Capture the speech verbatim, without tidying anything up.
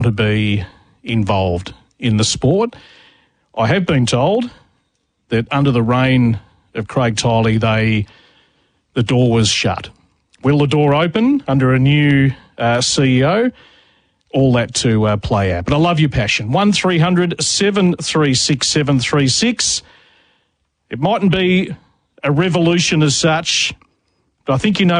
to be involved in the sport. I have been told that under the reign of Craig Tiley, they the door was shut. Will the door open under a new uh, C E O? All that to uh, play out. But I love your passion. one three hundred seven three six seven three six. It mightn't be a revolution as such, but I think you know